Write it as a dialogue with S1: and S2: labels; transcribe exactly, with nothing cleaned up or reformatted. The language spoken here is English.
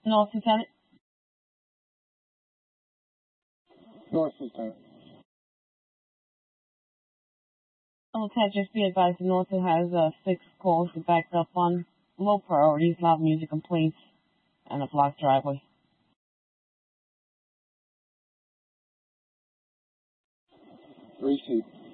S1: North, Lieutenant.
S2: North, Lieutenant.
S1: Lieutenant, just be advised, the North has uh, six calls to back up on low priorities, loud music complaints, and a blocked driveway.
S2: Receive.